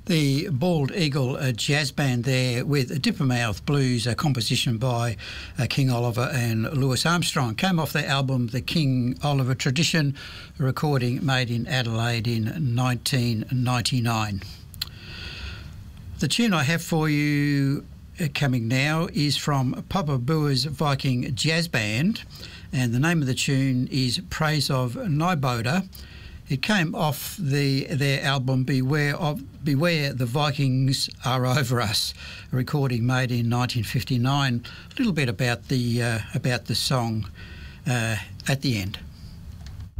The Bald Eagle Jazz Band there with Dippermouth Blues, a composition by King Oliver and Louis Armstrong. Came off the album The King Oliver Tradition, a recording made in Adelaide in 1999. The tune I have for you coming now is from Papa Bua's Viking Jazz Band, and the name of the tune is Praise of Nyboda. It came off their album Beware the Vikings Are Over Us, a recording made in 1959. A little bit about the song at the end.